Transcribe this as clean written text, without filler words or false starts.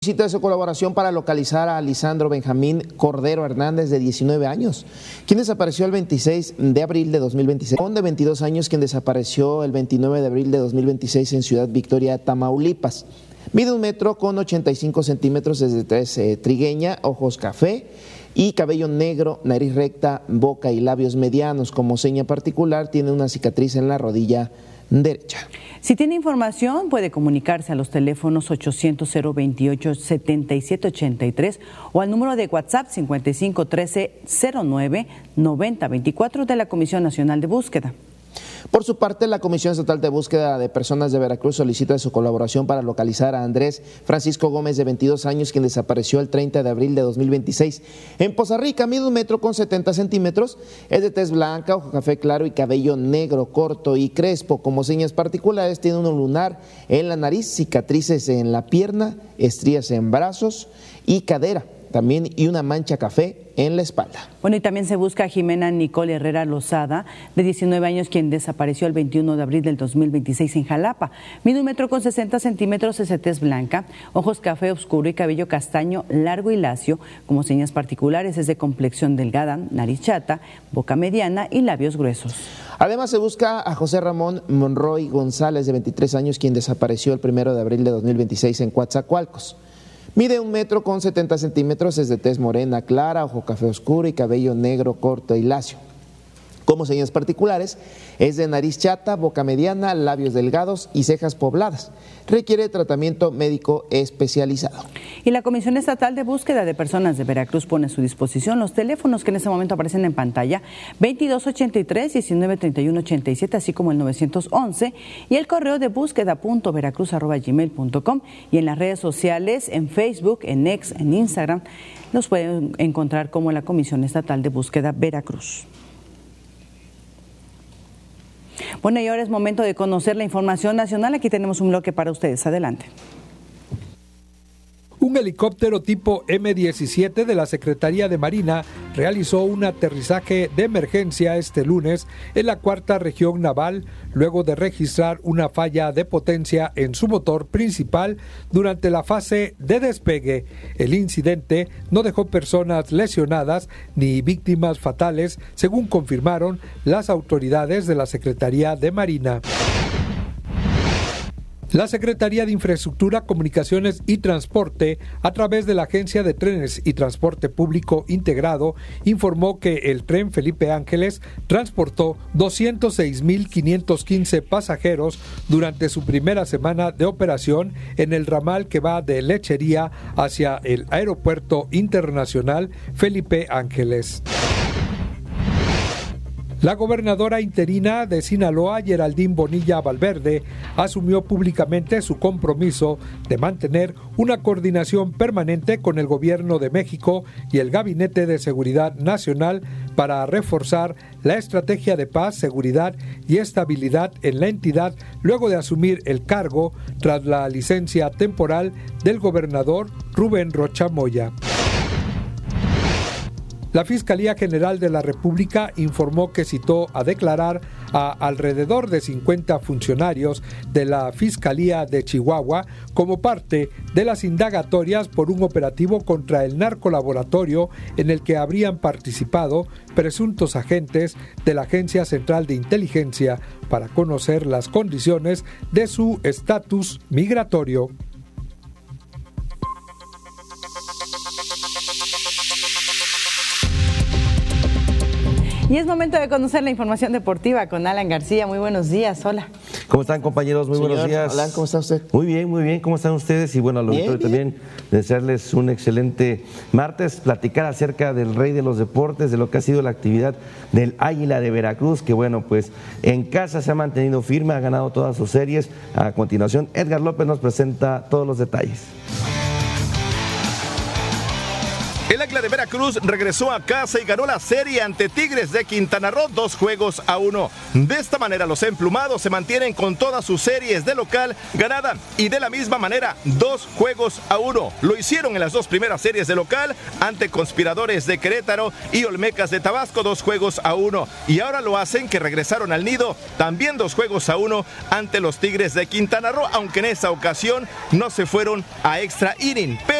Solicita su colaboración para localizar a Lisandro Benjamín Cordero Hernández, de 19 años, quien desapareció el 26 de abril de 2026. De 22 años, quien desapareció el 29 de abril de 2026 en Ciudad Victoria, Tamaulipas. Mide 1 metro con 85 centímetros, es de tez trigueña, ojos café y cabello negro, nariz recta, boca y labios medianos. Como seña particular, tiene una cicatriz en la rodilla derecha. Si tiene información, puede comunicarse a los teléfonos 800-028-7783 o al número de WhatsApp 5513-09-9024 de la Comisión Nacional de Búsqueda. Por su parte, la Comisión Estatal de Búsqueda de Personas de Veracruz solicita su colaboración para localizar a Andrés Francisco Gómez, de 22 años, quien desapareció el 30 de abril de 2026 en Poza Rica. Mide 1 metro con 70 centímetros, es de tez blanca, ojo café claro y cabello negro, corto y crespo. Como señas particulares, tiene un lunar en la nariz, cicatrices en la pierna, estrías en brazos y cadera también, y una mancha café en la espalda. Bueno, y también se busca a Jimena Nicole Herrera Lozada, de 19 años, quien desapareció el 21 de abril del 2026 en Jalapa. Mide 1 metro con 60 centímetros, es de tez blanca, ojos café oscuro y cabello castaño largo y lacio. Como señas particulares, es de complexión delgada, nariz chata, boca mediana y labios gruesos. Además, se busca a José Ramón Monroy González, de 23 años, quien desapareció el 1 de abril de 2026 en Coatzacoalcos. Mide 1 metro con 70 centímetros, es de tez morena clara, ojo café oscuro y cabello negro corto y lacio. Como señas particulares, es de nariz chata, boca mediana, labios delgados y cejas pobladas. Requiere tratamiento médico especializado. Y la Comisión Estatal de Búsqueda de Personas de Veracruz pone a su disposición los teléfonos que en este momento aparecen en pantalla: 2283-193187, así como el 911, y el correo de búsqueda.veracruz@gmail.com, y en las redes sociales, en Facebook, en X, en Instagram, los pueden encontrar como la Comisión Estatal de Búsqueda Veracruz. Bueno, y ahora es momento de conocer la información nacional. Aquí tenemos un bloque para ustedes. Adelante. Un helicóptero tipo M-17 de la Secretaría de Marina realizó un aterrizaje de emergencia este lunes en la 4ª Región Naval, luego de registrar una falla de potencia en su motor principal durante la fase de despegue. El incidente no dejó personas lesionadas ni víctimas fatales, según confirmaron las autoridades de la Secretaría de Marina. La Secretaría de Infraestructura, Comunicaciones y Transporte, a través de la Agencia de Trenes y Transporte Público Integrado, informó que el tren Felipe Ángeles transportó 206,515 pasajeros durante su primera semana de operación en el ramal que va de Lechería hacia el Aeropuerto Internacional Felipe Ángeles. La gobernadora interina de Sinaloa, Geraldine Bonilla Valverde, asumió públicamente su compromiso de mantener una coordinación permanente con el Gobierno de México y el Gabinete de Seguridad Nacional para reforzar la estrategia de paz, seguridad y estabilidad en la entidad, luego de asumir el cargo tras la licencia temporal del gobernador Rubén Rocha Moya. La Fiscalía General de la República informó que citó a declarar a alrededor de 50 funcionarios de la Fiscalía de Chihuahua como parte de las indagatorias por un operativo contra el narcolaboratorio en el que habrían participado presuntos agentes de la Agencia Central de Inteligencia para conocer las condiciones de su estatus migratorio. Y es momento de conocer la información deportiva con Alan García. Muy buenos días, hola. ¿Cómo están, compañeros? Muy buenos días. Alan, ¿cómo está usted? Muy bien. ¿Cómo están ustedes? Y bueno, a los auditores también desearles un excelente martes, platicar acerca del rey de los deportes, de lo que ha sido la actividad del Águila de Veracruz, que bueno, pues en casa se ha mantenido firme, ha ganado todas sus series. A continuación, Edgar López nos presenta todos los detalles. El Águila de Veracruz regresó a casa y ganó la serie ante Tigres de Quintana Roo 2-1. De esta manera los emplumados se mantienen con todas sus series de local ganada y de la misma manera 2-1. Lo hicieron en las dos primeras series de local ante Conspiradores de Querétaro y Olmecas de Tabasco 2-1. Y ahora lo hacen que regresaron al nido también 2-1 ante los Tigres de Quintana Roo, aunque en esa ocasión no se fueron a extra inning.